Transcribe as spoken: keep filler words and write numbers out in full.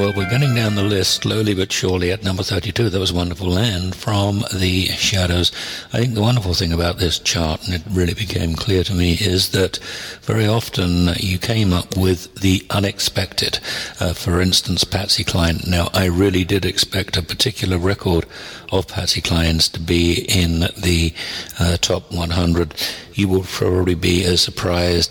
Well, we're getting down the list slowly but surely. At number thirty-two, there was Wonderful Land from The Shadows. I think the wonderful thing about this chart, and it really became clear to me, is that very often you came up with the unexpected. Uh, for instance, Patsy Cline. Now, I really did expect a particular record of Patsy Cline's to be in the uh, top one hundred. You will probably be as surprised